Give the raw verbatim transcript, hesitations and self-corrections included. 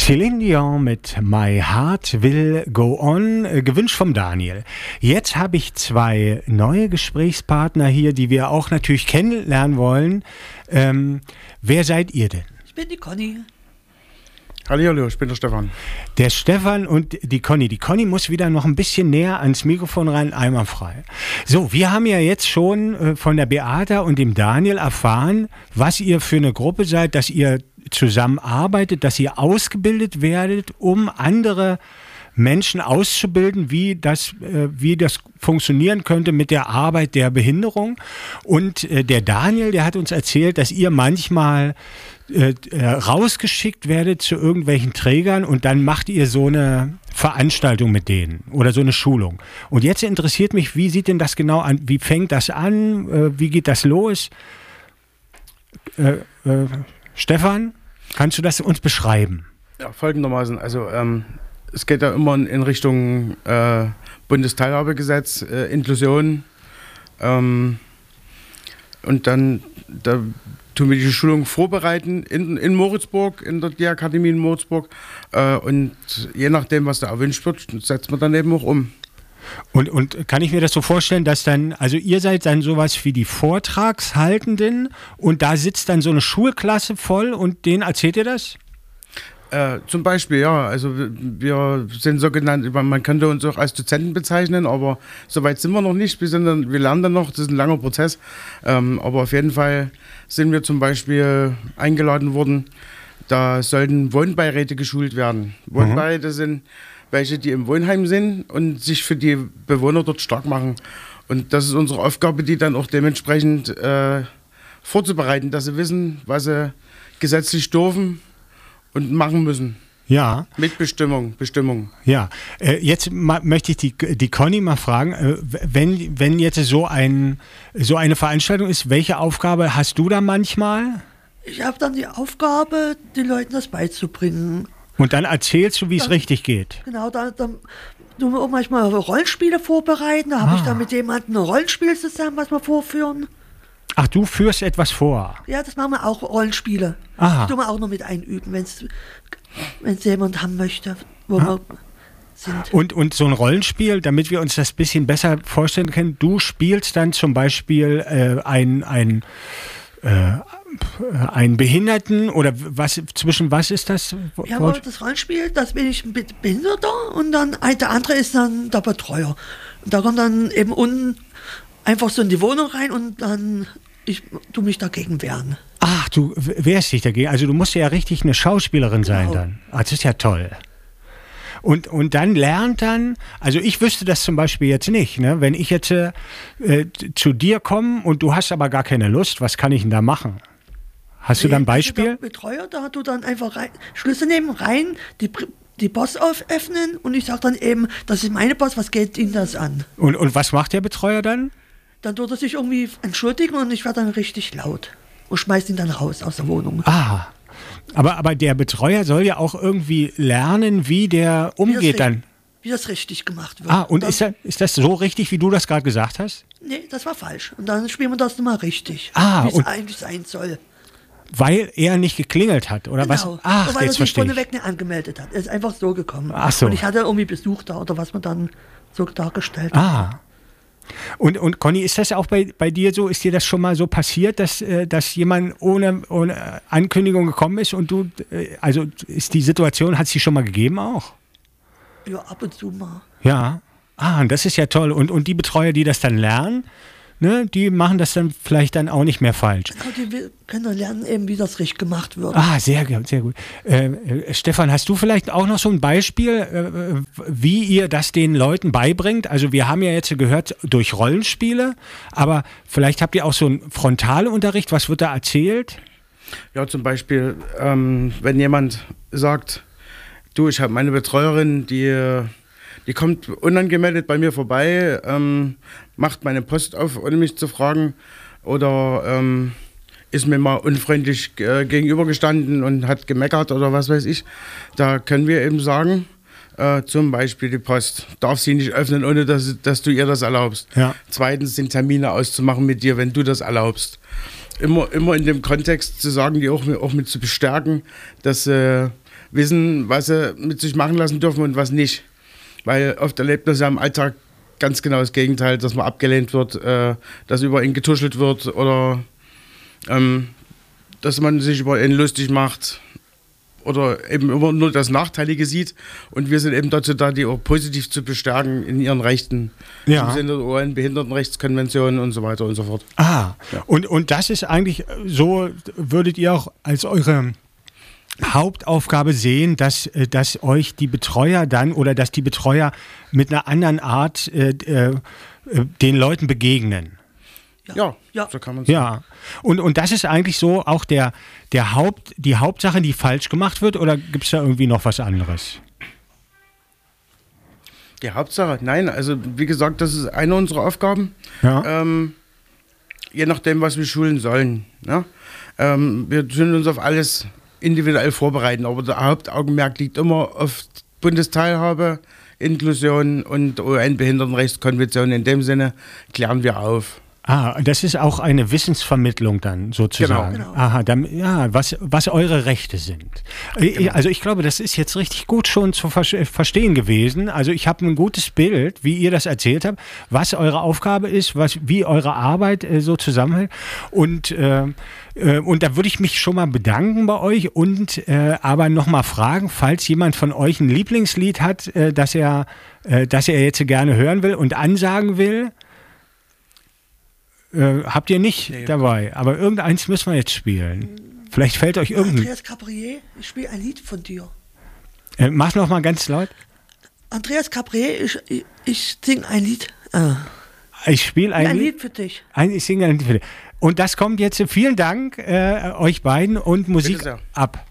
Céline Dion mit My Heart Will Go On, äh, gewünscht vom Daniel. Jetzt habe ich zwei neue Gesprächspartner hier, die wir auch natürlich kennenlernen wollen. Ähm, wer seid ihr denn? Ich bin die Conny. Hallihallo, ich bin der Stefan. Der Stefan und die Conny. Die Conny muss wieder noch ein bisschen näher ans Mikrofon rein, einmal frei. So, wir haben ja jetzt schon äh, von der Beata und dem Daniel erfahren, was ihr für eine Gruppe seid, dass ihr zusammenarbeitet, dass ihr ausgebildet werdet, um andere Menschen auszubilden, wie das, äh, wie das funktionieren könnte mit der Arbeit der Behinderung. Und äh, der Daniel, der hat uns erzählt, dass ihr manchmal äh, äh, rausgeschickt werdet zu irgendwelchen Trägern und dann macht ihr so eine Veranstaltung mit denen oder so eine Schulung. Und jetzt interessiert mich, wie sieht denn das genau an? Wie fängt das an? Äh, wie geht das los? Äh, äh, Stefan, kannst du das uns beschreiben? Ja, folgendermaßen, also ähm, es geht ja immer in, in Richtung äh, Bundesteilhabegesetz, äh, Inklusion ähm, und dann da tun wir die Schulung vorbereiten in, in Moritzburg, in der Diakademie in Moritzburg äh, und je nachdem, was da erwünscht wird, setzt man dann eben auch um. Und, und kann ich mir das so vorstellen, dass dann, also ihr seid dann sowas wie die Vortragshaltenden und da sitzt dann so eine Schulklasse voll und denen erzählt ihr das? Äh, zum Beispiel, ja, also wir sind sogenannt, man könnte uns auch als Dozenten bezeichnen, aber so weit sind wir noch nicht, wir, sind dann, wir lernen dann noch, das ist ein langer Prozess, ähm, aber auf jeden Fall sind wir zum Beispiel eingeladen worden, da sollten Wohnbeiräte geschult werden. Wohnbeiräte mhm. sind welche, die im Wohnheim sind und sich für die Bewohner dort stark machen. Und das ist unsere Aufgabe, die dann auch dementsprechend äh, vorzubereiten, dass sie wissen, was sie gesetzlich dürfen und machen müssen. Ja. Mit Bestimmung, Bestimmung. Ja, äh, jetzt ma- möchte ich die, die Conny mal fragen, äh, wenn, wenn jetzt so, ein, so eine Veranstaltung ist, welche Aufgabe hast du da manchmal? Ich habe dann die Aufgabe, den Leuten das beizubringen. Und dann erzählst du, wie es richtig geht. Genau, da, da tun wir auch manchmal Rollenspiele vorbereiten. Da habe Ah. ich dann mit jemandem ein Rollenspiel zusammen, was wir vorführen. Ach, du führst etwas vor? Ja, das machen wir auch, Rollenspiele. Aha. Das tun wir auch noch mit einüben, wenn es jemand haben möchte, wo ah. wir sind. Und, und so ein Rollenspiel, damit wir uns das ein bisschen besser vorstellen können, du spielst dann zum Beispiel äh, ein, ein äh, einen Behinderten oder was zwischen was ist das? Ja, aber das Rollenspiel, das bin ich ein Behinderter und dann der andere ist dann der Betreuer. Und da kommt dann eben unten einfach so in die Wohnung rein und dann ich tu mich dagegen wehren. Ach, du wehrst dich dagegen. Also du musst ja richtig eine Schauspielerin sein Genau. dann. Ah, das ist ja toll. Und, und dann lernt dann, also ich wüsste das zum Beispiel jetzt nicht, ne? Wenn ich jetzt äh, zu dir komme und du hast aber gar keine Lust, was kann ich denn da machen? Hast du da ein Beispiel? Also der Betreuer, da du dann einfach rein, Schlüssel nehmen, rein, die, die Post öffnen und ich sage dann eben, das ist meine Post, was geht Ihnen das an? Und, und was macht der Betreuer dann? Dann tut er sich irgendwie entschuldigen und ich werde dann richtig laut und schmeiß ihn dann raus aus der Wohnung. Ah, aber, aber der Betreuer soll ja auch irgendwie lernen, wie der umgeht wie dann. Wie das richtig gemacht wird. Ah, und dann, ist das, ist das so richtig, wie du das gerade gesagt hast? Nee, das war falsch. Und dann spielen wir das nochmal richtig, Ah, wie es und- eigentlich sein soll. Weil er nicht geklingelt hat, oder Genau. was? Ach, und weil er jetzt sich verstehe ich. vorneweg nicht angemeldet hat. Er ist einfach so gekommen. Ach so. Und ich hatte irgendwie Besuch da oder was man dann so dargestellt hat. Ah. Und, und Conny, ist das auch bei, bei dir so? Ist dir das schon mal so passiert, dass, äh, dass jemand ohne, ohne Ankündigung gekommen ist und du, äh, also ist die Situation, hat es die schon mal gegeben auch? Ja, ab und zu mal. Ja. Ah, und das ist ja toll. Und, und die Betreuer, die das dann lernen, ne, die machen das dann vielleicht dann auch nicht mehr falsch. Genau, die will- können dann lernen, eben, wie das richtig gemacht wird. Ah, sehr gut, sehr gut. Äh, äh, Stefan, hast du vielleicht auch noch so ein Beispiel, äh, wie ihr das den Leuten beibringt? Also wir haben ja jetzt gehört durch Rollenspiele, aber vielleicht habt ihr auch so einen Frontalunterricht. Was wird da erzählt? Ja, zum Beispiel, ähm, wenn jemand sagt, du, ich habe meine Betreuerin, die, die kommt unangemeldet bei mir vorbei, ähm, macht meine Post auf, ohne mich zu fragen, oder ähm, ist mir mal unfreundlich äh, gegenübergestanden und hat gemeckert oder was weiß ich. Da können wir eben sagen, äh, zum Beispiel die Post darf sie nicht öffnen, ohne dass, dass du ihr das erlaubst. Ja. Zweitens sind Termine auszumachen mit dir, wenn du das erlaubst. Immer, immer in dem Kontext zu sagen, die auch, auch mit zu bestärken, dass äh, wissen, was sie mit sich machen lassen dürfen und was nicht. Weil oft erlebt man ja im Alltag ganz genau das Gegenteil, dass man abgelehnt wird, äh, dass über ihn getuschelt wird oder ähm, dass man sich über ihn lustig macht oder eben immer nur das Nachteilige sieht. Und wir sind eben dazu da, die auch positiv zu bestärken in ihren Rechten. Ja. Im Sinne der U N-Behindertenrechtskonvention und so weiter und so fort. Ah, Ja. und, und das ist eigentlich so, würdet ihr auch als eure Hauptaufgabe sehen, dass, äh, dass euch die Betreuer dann oder dass die Betreuer mit einer anderen Art äh, äh, den Leuten begegnen. Ja, Ja. so kann man sagen. Ja, und, und das ist eigentlich so auch der, der Haupt, die Hauptsache, die falsch gemacht wird, oder gibt es da irgendwie noch was anderes? Die Hauptsache, nein, also wie gesagt, das ist eine unserer Aufgaben. Ja. Ähm, je nachdem, was wir schulen sollen. Ne? Ähm, wir tun uns auf alles individuell vorbereiten, aber der Hauptaugenmerk liegt immer auf Bundesteilhabe, Inklusion und U N-Behindertenrechtskonvention. In dem Sinne klären wir auf. Ah, das ist auch eine Wissensvermittlung dann sozusagen. Genau. Aha, dann, ja, was, was eure Rechte sind. Genau. Also ich glaube, das ist jetzt richtig gut schon zu ver verstehen gewesen. Also ich habe ein gutes Bild, wie ihr das erzählt habt, was eure Aufgabe ist, was, wie eure Arbeit äh, so zusammenhält. Und, äh, äh, und da würde ich mich schon mal bedanken bei euch und äh, aber nochmal fragen, falls jemand von euch ein Lieblingslied hat, äh, das er, äh, das er jetzt gerne hören will und ansagen will. Äh, habt ihr nicht Nee. dabei, aber irgendeins müssen wir jetzt spielen. Vielleicht fällt euch irgendein. Andreas Cabrier, ich spiele ein Lied von dir. Äh, mach noch mal ganz laut. Andreas Cabrier, ich, ich, ich singe ein Lied. Äh, Ich spiele ein, ein Lied. Lied für dich. Ein, ich singe ein Lied für dich. Und das kommt jetzt. Vielen Dank äh, euch beiden und Musik Bitte sehr. ab.